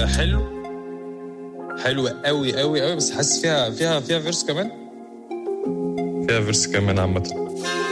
حلو قوي قوي قوي، بس حاسس فيها فيرس كمان. فيها فيرس كمان عامة.